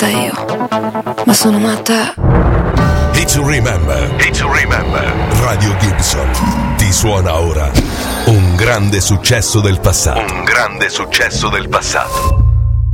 io, ma sono matta. Hit to Remember. Hit to Remember. Radio Gibson ti suona ora un grande successo del passato. Un grande successo del passato.